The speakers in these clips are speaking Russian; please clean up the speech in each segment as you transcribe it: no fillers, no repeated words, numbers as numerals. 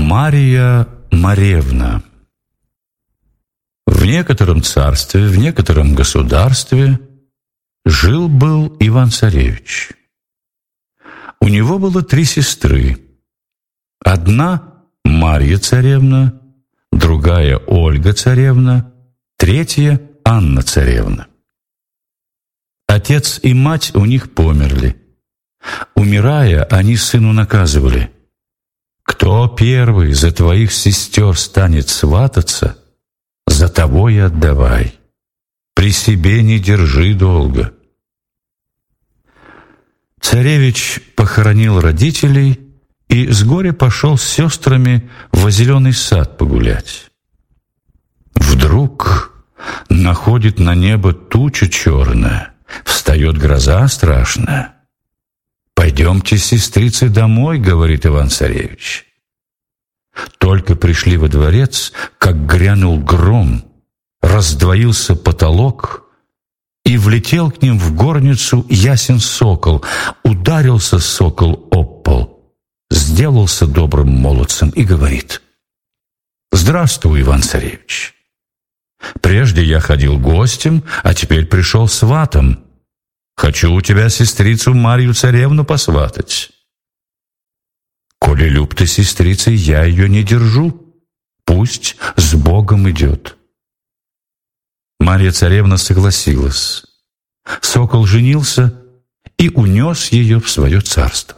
Мария Маревна. В некотором царстве, в некотором государстве жил-был Иван-царевич. У него было 3 сестры. Одна Марья-царевна, другая Ольга-царевна, третья Анна-царевна. Отец и мать у них померли. Умирая, они сыну наказывали: «Кто первый за твоих сестер станет свататься, за того и отдавай. При себе не держи долго». Царевич похоронил родителей и с горя пошел с сестрами во зеленый сад погулять. Вдруг находит на небо туча черная, встает гроза страшная. «Пойдемте, сестрицы, домой», — говорит Иван-царевич. Только пришли во дворец, как грянул гром, раздвоился потолок, и влетел к ним в горницу ясен сокол. Ударился сокол об пол, сделался добрым молодцем и говорит: «Здравствуй, Иван-царевич. Прежде я ходил гостем, а теперь пришел сватом. Хочу у тебя сестрицу Марью-царевну посватать. Коли люб ты сестрицей, я ее не держу. Пусть с Богом идет». Марья-царевна согласилась. Сокол женился и унес ее в свое царство.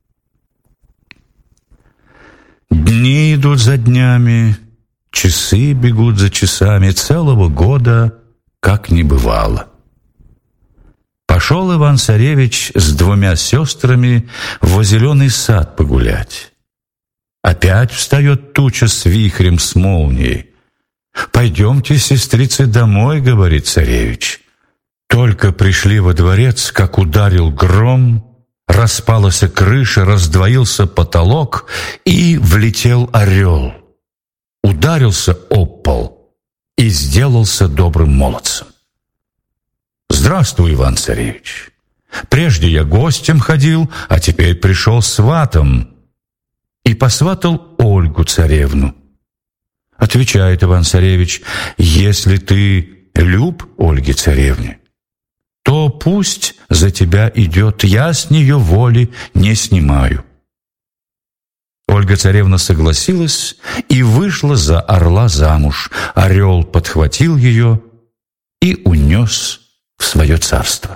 Дни идут за днями, часы бегут за часами, целого года как не бывало. Пошел Иван-царевич с 2 сестрами во зеленый сад погулять. Опять встает туча с вихрем, с молнией. «Пойдемте, сестрицы, домой», — говорит царевич. Только пришли во дворец, как ударил гром, распалась крыша, раздвоился потолок, и влетел орел. Ударился об пол и сделался добрым молодцем. «Здравствуй, Иван-царевич. Прежде я гостем ходил, а теперь пришел сватом». И посватал Ольгу-царевну. Отвечает Иван-царевич: «Если ты люб Ольге-царевне, то пусть за тебя идет, я с нее воли не снимаю». Ольга-царевна согласилась и вышла за орла замуж. Орел подхватил ее и унес в свое царство.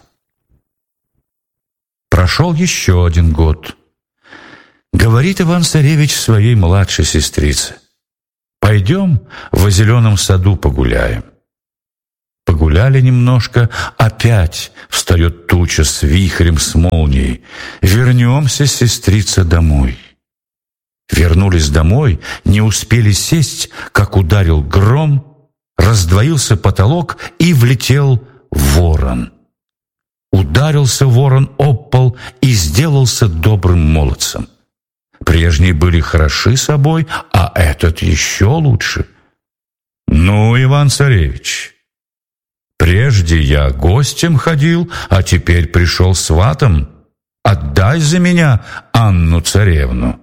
Прошел еще 1 год. Говорит Иван-царевич своей младшей сестрице: «Пойдем во зеленом саду погуляем». Погуляли немножко, опять встает туча с вихрем, с молнией. «Вернемся, сестрица, домой». Вернулись домой, не успели сесть, как ударил гром, раздвоился потолок и влетел ворон. Ударился ворон об пол и сделался добрым молодцем. Прежние были хороши собой, а этот еще лучше. «Ну, Иван-царевич, прежде я гостем ходил, а теперь пришел сватом. Отдай за меня Анну-царевну».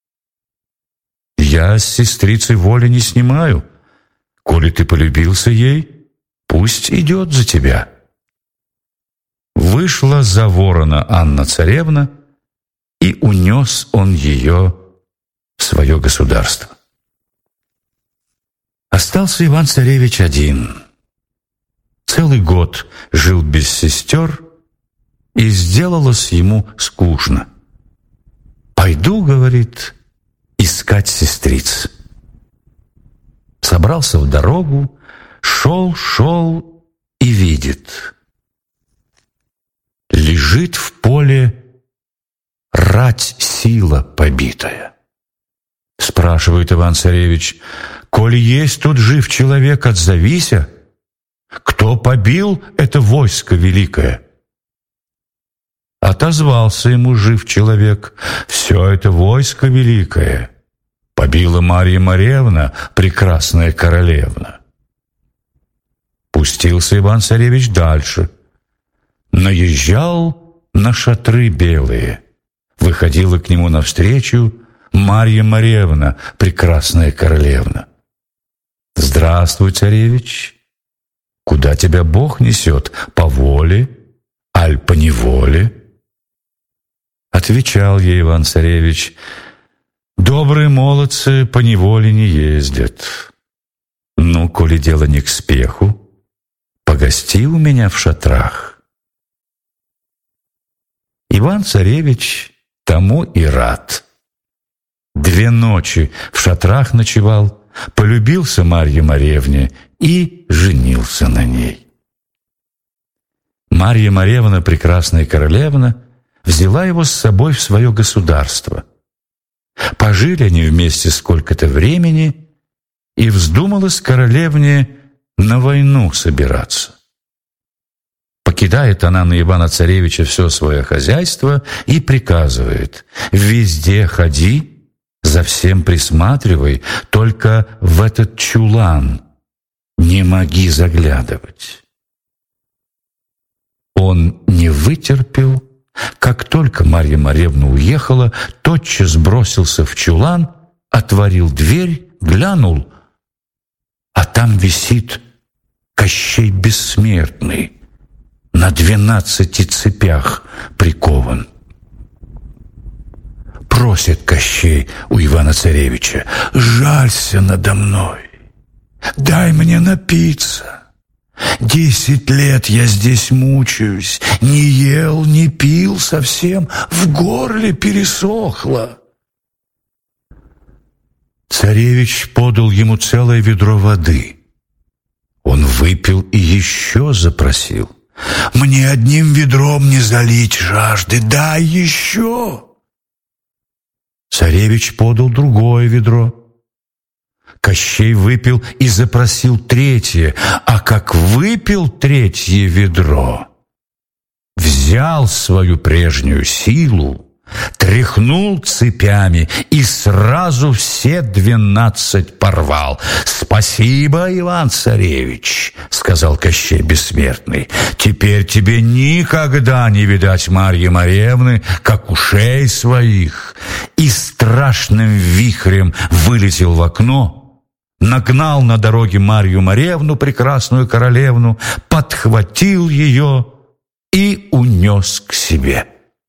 «Я с сестрицей воли не снимаю. Коли ты полюбился ей, пусть идет за тебя». Вышла за ворона Анна-царевна, и унес он ее в свое государство. Остался Иван-царевич один. Целый год жил без сестер, и сделалось ему скучно. «Пойду, — говорит, — искать сестриц». Собрался в дорогу, шел и видит: лежит в поле рать сила побитая. Спрашивает Иван-царевич: «Коли есть тут жив человек, отзовися, кто побил это войско великое?» Отозвался ему жив человек: «Все это войско великое побила Марья Маревна, прекрасная королевна». Пустился Иван-царевич дальше. Наезжал на шатры белые. Выходила к нему навстречу Марья Маревна, прекрасная королевна. Здравствуй, царевич. Куда тебя Бог несет, по воле, аль по неволе? Отвечал ей Иван-царевич: добрые молодцы по неволе не ездят. Ну, коли дело не к спеху, погости у меня в шатрах. Иван-царевич тому и рад. 2 ночи в шатрах ночевал, полюбился Марье Маревне и женился на ней. Марья Маревна, прекрасная королевна, взяла его с собой в свое государство. Пожили они вместе сколько-то времени, и вздумалось королевне на войну собираться. Покидает она на Ивана-царевича все свое хозяйство и приказывает: везде ходи, за всем присматривай, только в этот чулан не моги заглядывать. Он не вытерпел. Как только Марья Маревна уехала, тотчас бросился в чулан, отворил дверь, глянул, а там висит Кощей Бессмертный, на 12 цепях прикован. Просит Кощей у Ивана-царевича: жалься надо мной, дай мне напиться. 10 лет я здесь мучаюсь, не ел, не пил совсем, в горле пересохло. Царевич подал ему целое ведро воды. Он выпил и еще запросил: мне одним ведром не залить жажды, дай еще. Царевич подал другое ведро. Кощей выпил и запросил 3, а как выпил 3 ведро, взял свою прежнюю силу, тряхнул цепями и сразу все 12 порвал. «Спасибо, Иван-царевич», — сказал Кощей Бессмертный, «теперь тебе никогда не видать Марьи Маревны, как ушей своих». И страшным вихрем вылетел в окно, нагнал на дороге Марью Маревну, прекрасную королевну, подхватил ее и унес к себе.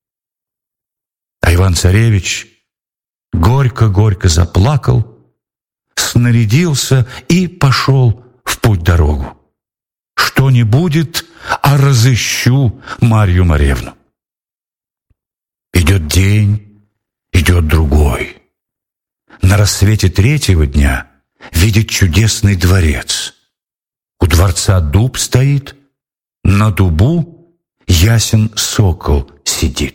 А Иван-царевич горько-горько заплакал, снарядился и пошел в путь-дорогу. Что не будет, а разыщу Марью Маревну. Идет день, идет другой. На рассвете 3-го дня видит чудесный дворец. У дворца дуб стоит, на дубу ясен сокол сидит.